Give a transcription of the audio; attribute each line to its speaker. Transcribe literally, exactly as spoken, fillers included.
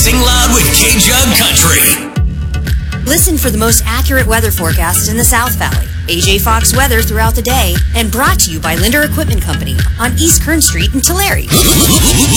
Speaker 1: Sing loud with K-Jug Country.
Speaker 2: Listen for the most accurate weather forecast in the South Valley. A J Fox weather throughout the day, and brought to you by Linder Equipment Company on East Kern Street in Tulare.